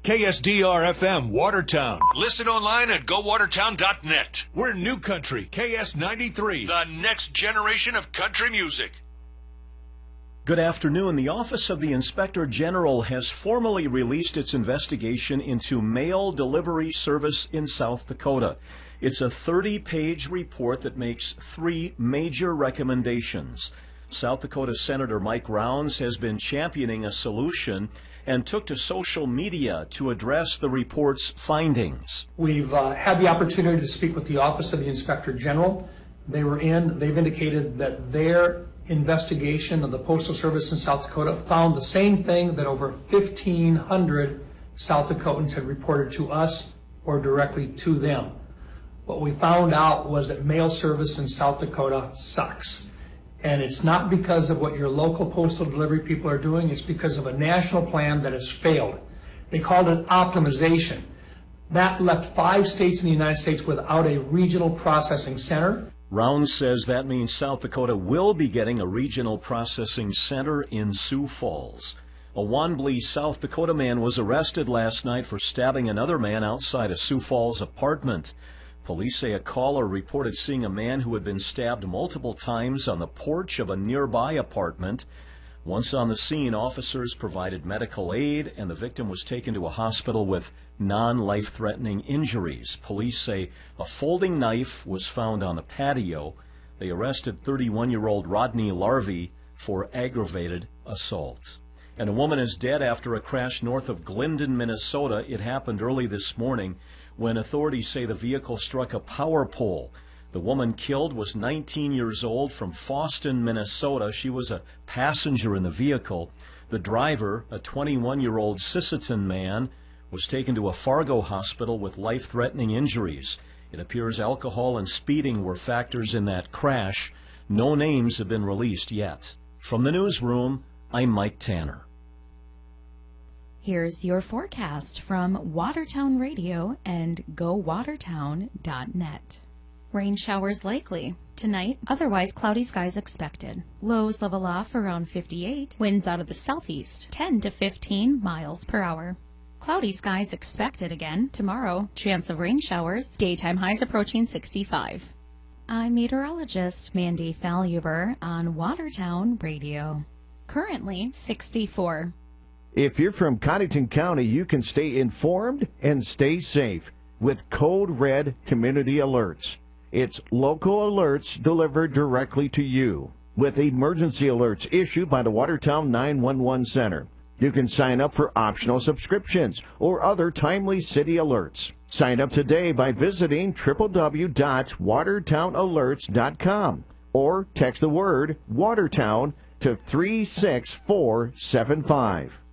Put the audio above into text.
KSDR-FM Watertown. Listen online at gowatertown.net. We're New Country, KS93, the next generation of country music. Good afternoon. The Office of the Inspector General has formally released its investigation into mail delivery service in South Dakota. It's a 30-page report that makes 3 major recommendations. South Dakota Senator Mike Rounds has been championing a solution and took to social media to address the report's findings. We've had the opportunity to speak with the Office of the Inspector General. They've indicated that their investigation of the Postal Service in South Dakota found the same thing that over 1,500 South Dakotans had reported to us or directly to them. What we found out was that mail service in South Dakota sucks. And it's not because of what your local postal delivery people are doing, it's because of a national plan that has failed. They called it optimization. That left 5 states in the United States without a regional processing center. Rounds says that means South Dakota will be getting a regional processing center in Sioux Falls. A Wanblee, South Dakota man was arrested last night for stabbing another man outside a Sioux Falls apartment. Police say a caller reported seeing a man who had been stabbed multiple times on the porch of a nearby apartment. Once on the scene, officers provided medical aid, and the victim was taken to a hospital with non-life-threatening injuries. Police say a folding knife was found on the patio. They arrested 31-year-old Rodney Larvey for aggravated assault. And a woman is dead after a crash north of Glendon, Minnesota. It happened early this morning when authorities say the vehicle struck a power pole. The woman killed was 19 years old from Fosston, Minnesota. She was a passenger in the vehicle. The driver, a 21-year-old Sisseton man, was taken to a Fargo hospital with life-threatening injuries. It appears alcohol and speeding were factors in that crash. No names have been released yet. From the newsroom, I'm Mike Tanner. Here's your forecast from Watertown Radio and GoWatertown.net. Rain showers likely. Tonight, otherwise cloudy skies expected. Lows level off around 58. Winds out of the southeast, 10 to 15 miles per hour. Cloudy skies expected again tomorrow. Chance of rain showers. Daytime highs approaching 65. I'm meteorologist Mandy Faluber on Watertown Radio. Currently 64. If you're from Cottington County, you can stay informed and stay safe with Code Red Community Alerts. It's local alerts delivered directly to you with emergency alerts issued by the Watertown 911 Center. You can sign up for optional subscriptions or other timely city alerts. Sign up today by visiting www.watertownalerts.com or text the word Watertown to 36475.